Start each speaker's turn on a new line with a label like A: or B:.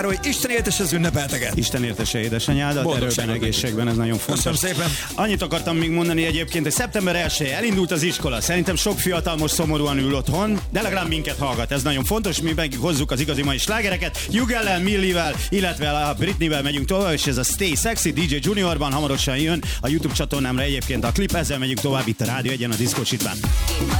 A: hogy Isten éltesse az ünnepelteket.
B: Isten éltesse édesanyádat, erőben, egészségben, ez nagyon fontos.
A: Köszönöm szépen.
B: Annyit akartam még mondani egyébként, hogy szeptember 1-je elindult az iskola. Szerintem sok fiatal most szomorúan ül otthon, de legalább minket hallgat. Ez nagyon fontos, mi meg hozzuk az igazi mai slágereket. Hugh-ellel, Millivel, illetve a Britneyvel megyünk tovább, és ez a Stay Sexy DJ Juniorban hamarosan jön a YouTube csatornámra egyébként a klip. Ezzel megyünk tovább itt a Rádió Egyen a diszkósítvány.